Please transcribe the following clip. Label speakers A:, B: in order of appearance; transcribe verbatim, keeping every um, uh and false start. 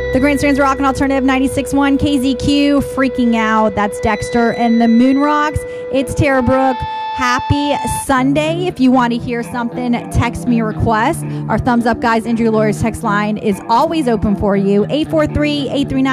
A: The Grandstands Rock and Alternative ninety-six point one K Z Q, Freaking Out. That's Dexter and the Moon Rocks. It's Tara Brooke. Happy Sunday. If you want to hear something, text me a request. Our Thumbs Up Guys Injury Lawyers text line is always open for you. eight four three, eight three nine